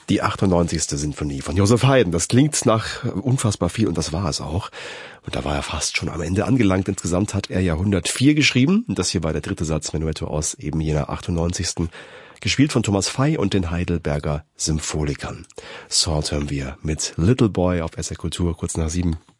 Die 98. Sinfonie von Joseph Haydn. Das klingt nach unfassbar viel und das war es auch. Und da war er fast schon am Ende angelangt. Insgesamt hat er ja 104 geschrieben. Und das hier war der dritte Satz Menuetto aus eben jener 98. Gespielt von Thomas Fey und den Heidelberger Symphonikern. Sort hören wir mit Little Boy auf SR Kultur kurz nach 7.